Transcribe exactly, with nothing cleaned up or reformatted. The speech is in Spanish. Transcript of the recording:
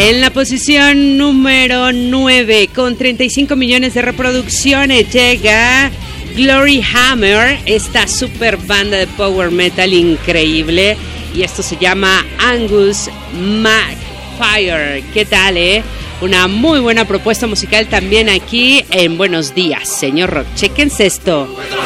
En la posición número nueve, con treinta y cinco millones de reproducciones, llega Glory Hammer, esta super banda de power metal increíble. Y esto se llama Angus McFire. ¿Qué tal, eh? Una muy buena propuesta musical también aquí en Buenos Días, señor Rock. Chéquense esto.